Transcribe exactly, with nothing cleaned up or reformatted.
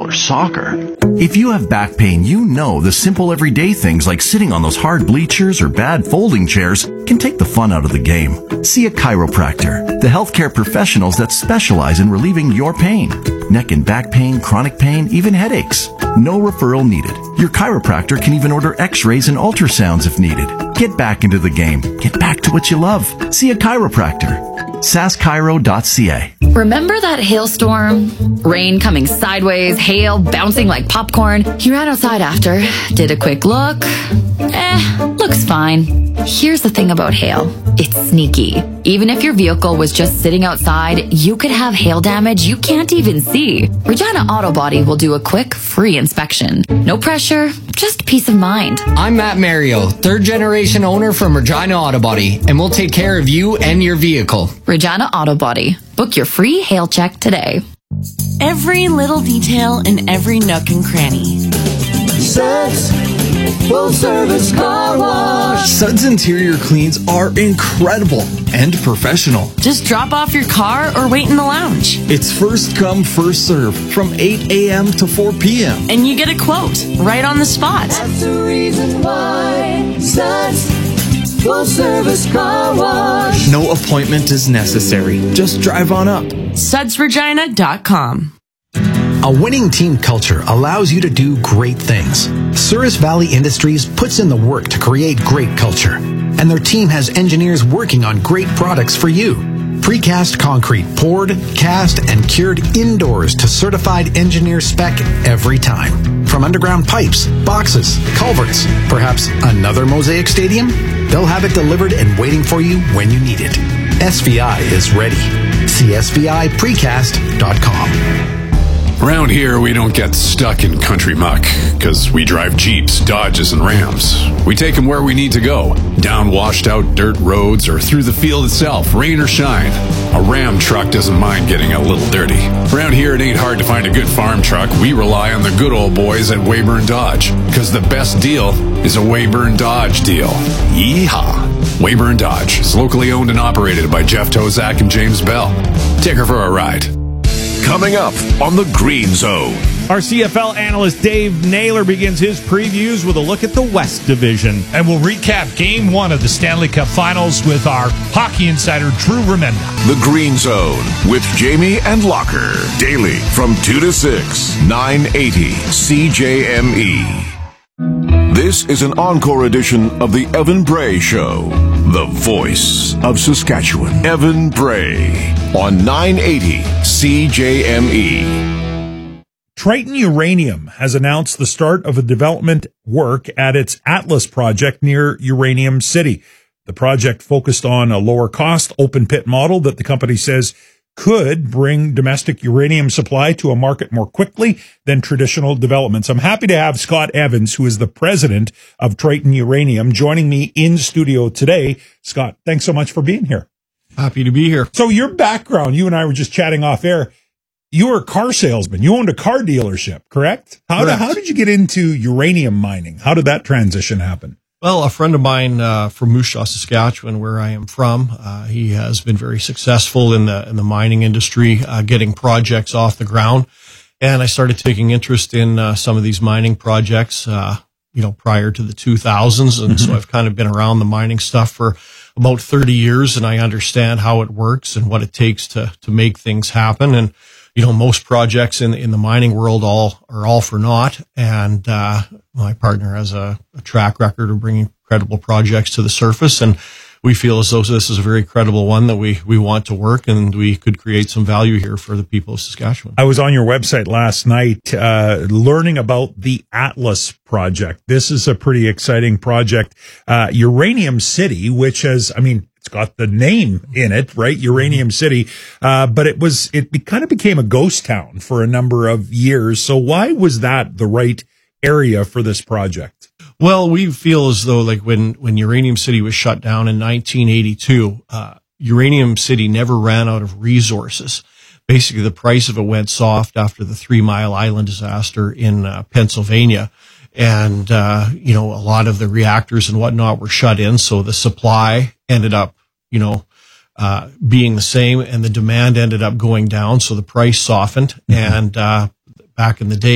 or soccer. If you have back pain, you know the simple everyday things like sitting on those hard bleachers or bad folding chairs can take the fun out of the game. See a chiropractor, the healthcare professionals that specialize in relieving your pain. Neck and back pain, chronic pain, even headaches. No referral needed. Your chiropractor can even order x-rays and ultrasounds if needed. Get back into the game. Get back to what you love. See a chiropractor. sass chiro dot c a. Remember that hailstorm? Rain coming sideways, hail bouncing like popcorn. You ran outside after, did a quick look. Eh, looks fine. Here's the thing about hail. It's sneaky. Even if your vehicle was just sitting outside, you could have hail damage you can't even see. Regina Auto Body will do a quick, free inspection. No pressure, just peace of mind. I'm Matt Mario, third generation owner from Regina Auto Body, and we'll take care of you and your vehicle. Regina Auto Body. Book your free hail check today. Every little detail in every nook and cranny. Suds Full Service Car Wash. Suds interior cleans are incredible and professional. Just drop off your car or wait in the lounge. It's first come, first serve from eight a.m. to four p.m. And you get a quote right on the spot. That's the reason why Suds Full Service Car Wash. No appointment is necessary. Just drive on up. suds regina dot com. A winning team culture allows you to do great things. Souris Valley Industries puts in the work to create great culture, and their team has engineers working on great products for you. Precast concrete poured, cast, and cured indoors to certified engineer spec every time. From underground pipes, boxes, culverts, perhaps another Mosaic Stadium? They'll have it delivered and waiting for you when you need it. S V I is ready. See S V I precast dot com. Around here, we don't get stuck in country muck, because we drive Jeeps, Dodges, and Rams. We take them where we need to go, down washed-out dirt roads or through the field itself, rain or shine. A Ram truck doesn't mind getting a little dirty. Around here, it ain't hard to find a good farm truck. We rely on the good old boys at Weyburn Dodge, because the best deal is a Weyburn Dodge deal. Yeehaw! Weyburn Dodge is locally owned and operated by Jeff Tozak and James Bell. Take her for a ride. Coming up on the Green Zone. Our C F L analyst Dave Naylor begins his previews with a look at the West Division. And we'll recap Game one of the Stanley Cup Finals with our hockey insider, Drew Remenda. The Green Zone with Jamie and Locker. Daily from two to six, nine eighty C J M E. This is an encore edition of the Evan Bray Show. The voice of Saskatchewan. Evan Bray on nine eighty C J M E. Triton Uranium has announced the start of a development work at its Atlas project near Uranium City. The project focused on a lower cost open pit model that the company says could bring domestic uranium supply to a market more quickly than traditional developments. I'm happy to have Scott Evans, who is the president of Triton Uranium, joining me in studio today. Scott, thanks so much for being here. Happy to be here. So your background, you and I were just chatting off air. You were a car salesman. You owned a car dealership, correct? How, correct. Did, how did you get into uranium mining? How did that transition happen? Well, a friend of mine uh, from Moose Jaw, Saskatchewan, where I am from, uh, he has been very successful in the in the mining industry, uh, getting projects off the ground. And I started taking interest in uh, some of these mining projects, uh, you know, prior to the two thousands. And mm-hmm. so I've kind of been around the mining stuff for about thirty years, and I understand how it works and what it takes to to make things happen. And you know, most projects in in the mining world all are all for naught. And uh, my partner has a, a track record of bringing credible projects to the surface, and we feel as though this is a very credible one that we we want to work, and we could create some value here for the people of Saskatchewan. I was on your website last night uh, learning about the Atlas project. This is a pretty exciting project. Uh, Uranium City, which has, I mean, it's got the name in it, right? Uranium City. Uh, but it was, it be, kind of became a ghost town for a number of years. So why was that the right area for this project? Well, we feel as though like when, when Uranium City was shut down in nineteen eighty-two, uh, Uranium City never ran out of resources. Basically, the price of it went soft after the Three Mile Island disaster in uh, Pennsylvania. And, uh, you know, a lot of the reactors and whatnot were shut in. So the supply ended up, you know, uh, being the same, and the demand ended up going down. So the price softened. Mm-hmm. And, uh, back in the day,